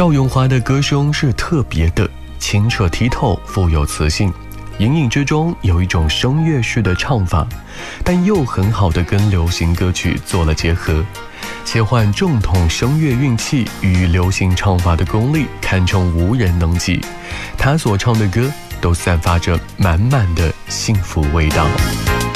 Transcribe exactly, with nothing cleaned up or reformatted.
赵咏华的歌声是特别的清澈剔透，富有磁性，隐隐之中有一种声乐式的唱法，但又很好的跟流行歌曲做了结合，切换正统声乐运气与流行唱法的功力堪称无人能及。他所唱的歌都散发着满满的幸福味道。